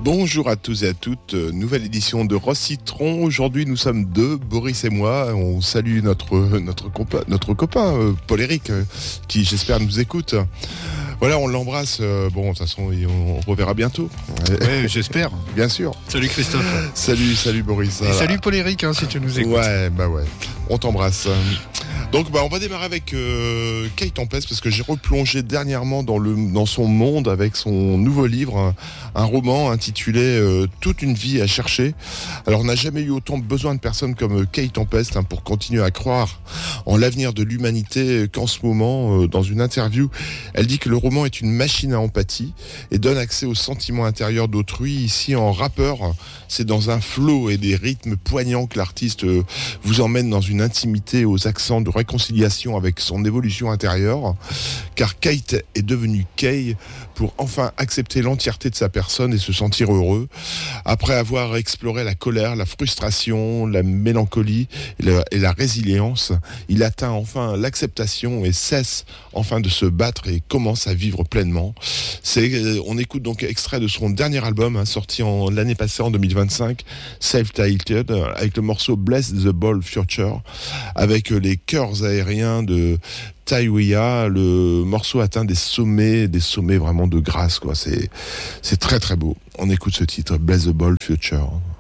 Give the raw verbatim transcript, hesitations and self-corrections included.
Bonjour à tous et à toutes, nouvelle édition de Rose Citron. Aujourd'hui nous sommes deux, Boris et moi. On salue notre, notre, compa- notre copain euh, Paul-Éric euh, qui j'espère nous écoute. Voilà, on l'embrasse. Euh, bon, de toute façon, on, on reverra bientôt. Ouais, j'espère. Bien sûr. Salut Christophe. Salut, salut Boris. Et salut Paul-Éric, hein, si tu nous écoutes. Ouais, bah ouais. On t'embrasse. Donc bah on va démarrer avec euh, Kate Tempest parce que j'ai replongé dernièrement dans le dans son monde avec son nouveau livre, un, un roman intitulé euh, Toute une vie à chercher. Alors on n'a jamais eu autant besoin de personnes comme Kate Tempest hein, pour continuer à croire en l'avenir de l'humanité qu'en ce moment, euh, dans une interview, elle dit que le roman est une machine à empathie et donne accès aux sentiments intérieurs d'autrui. Ici en rappeur, c'est dans un flow et des rythmes poignants que l'artiste euh, vous emmène dans une intimité aux accents de réconciliation avec son évolution intérieure, car Kate est devenue Kay pour enfin accepter l'entièreté de sa personne et se sentir heureux. Après avoir exploré la colère, la frustration, la mélancolie et la, et la résilience, il atteint enfin l'acceptation et cesse enfin de se battre et commence à vivre pleinement. C'est, on écoute donc extrait de son dernier album, hein, sorti en, l'année passée en deux mille vingt-cinq, Self-Titled, avec le morceau Bless the Bold Future, avec les chœurs aériens de Taiwiya. Le morceau atteint des sommets, des sommets vraiment de grâce, quoi. C'est, c'est très très beau. On écoute ce titre, Bless the Bold Future.